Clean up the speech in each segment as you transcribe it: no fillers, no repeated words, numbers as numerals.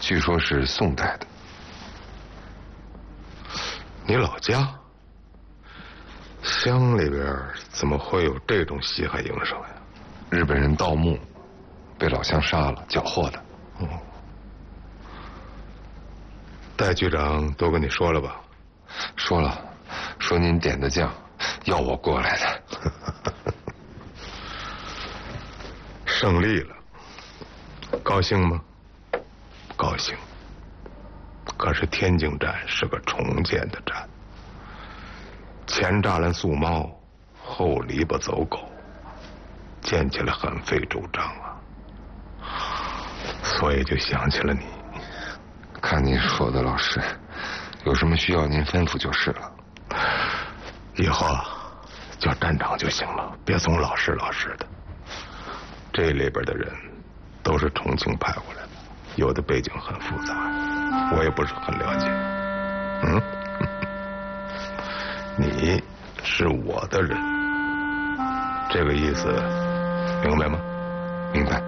据说是宋代的。 你老家乡里边怎么会有这种稀罕营生呀？ 日本人盗墓，被老乡杀了，缴获的。 哦。戴局长都跟你说了吧？ 说了，说您点的将，要我过来的。 胜利了，高兴吗？高兴。可是天津站是个重建的站，前栅栏塑猫，后篱笆走狗，建起来很费周章啊。所以就想起了你。 看您说的，老师，有什么需要您吩咐就是了。 以后啊，叫站长就行了，别总老师老师的。这里边的人都是重庆派过来的，有的背景很复杂，我也不是很了解。你是我的人，这个意思明白吗？ 明白。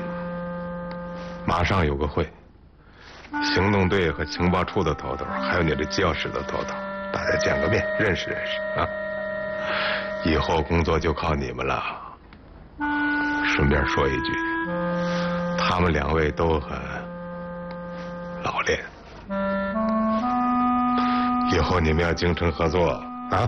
马上有个会，行动队和情报处的头头，还有你这教室的头头，大家见个面，认识认识啊。以后工作就靠你们了。顺便说一句，他们两位都很老练，以后你们要精诚合作啊。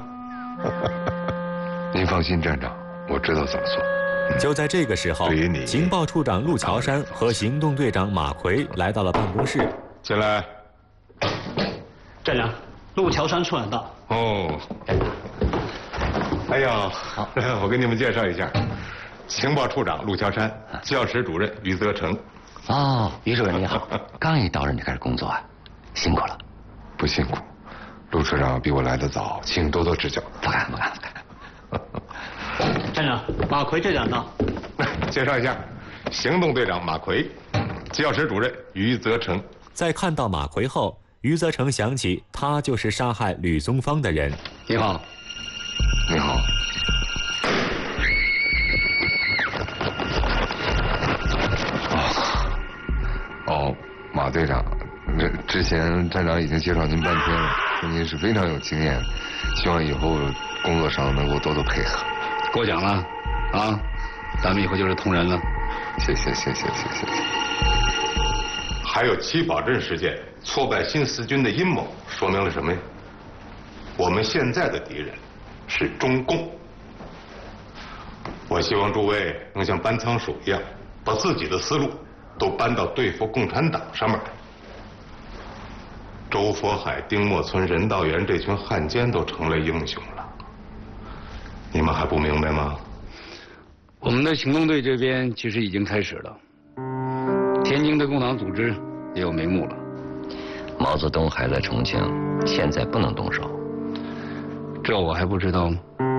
您放心，站长，我知道怎么做。 就在这个时候，情报处长陆桥山和行动队长马奎来到了办公室。 进来。 站长，陆桥山处长到。 哦。哎呀，好，来，我给你们介绍一下，情报处长陆桥山，教室主任于泽成。 哦，于主任你好，刚一到任就开始工作啊，辛苦了。 不辛苦，陆处长比我来得早，请多多指教。 不敢不敢不敢。 站长，马奎队长到。 介绍一下，行动队长马奎，教室主任于泽成。 在看到马奎后，于泽成想起他就是杀害吕宗芳的人。 你好。 你好。哦，马队长，之前站长已经介绍您半天了，说您是非常有经验，希望以后工作上能够多多配合。 过奖了，啊，咱们以后就是同仁了。 谢谢。 还有七宝镇事件挫败新四军的阴谋，说明了什么呀？我们现在的敌人是中共。我希望诸位能像搬仓鼠一样，把自己的思路都搬到对付共产党上面来。周佛海、丁默村、任道元这群汉奸都成了英雄了，你们还不明白吗？ 我们的行动队这边其实已经开始了，天津的共党组织也有眉目了。 毛泽东还在重庆，现在不能动手。 这我还不知道吗？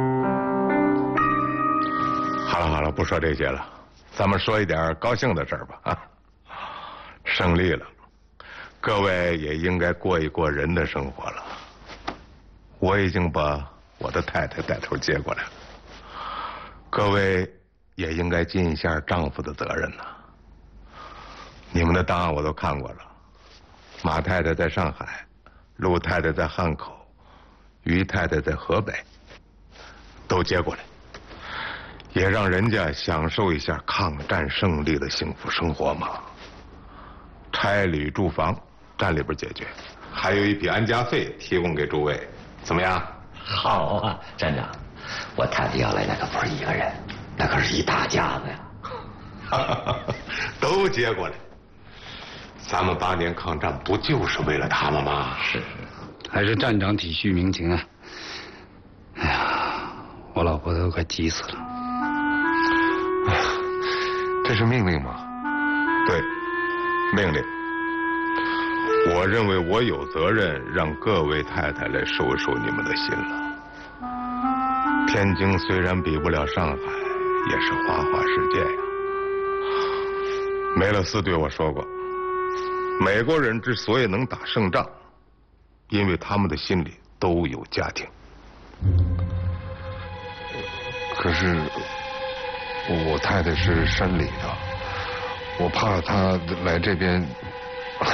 好了，不说这些了，咱们说一点高兴的事儿吧啊！胜利了，各位也应该过一过人的生活了。我已经把我的太太带头接过来了，各位也应该尽一下丈夫的责任呐。你们的档案我都看过了，马太太在上海，陆太太在汉口，于太太在河北，都接过来，也让人家享受一下抗战胜利的幸福生活嘛。差旅住房站里边解决，还有一笔安家费提供给诸位，怎么样？ 好啊，站长，我太太要来那可不是一个人，那可是一大家子呀。 都接过来，咱们8年抗战不就是为了他们吗？ 是， 还是站长体恤民情啊。哎呀，我老婆都快急死了。 哎呀，这是命令吗？ 对，命令。我认为我有责任让各位太太来收一收你们的心了。天津虽然比不了上海，也是花花世界呀。梅勒斯对我说过，美国人之所以能打胜仗，因为他们的心里都有家庭。 可是我太太是山里的，我怕她来这边